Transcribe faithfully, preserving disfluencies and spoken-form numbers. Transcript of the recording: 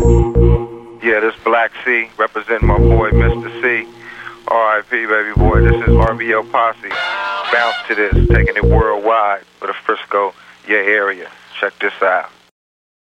Yeah, this Black C, representing my boy Mister C. R I P, baby boy. This is R B L Posse. Bounce to this, taking it worldwide for the Frisco, yeah, area. Check this out.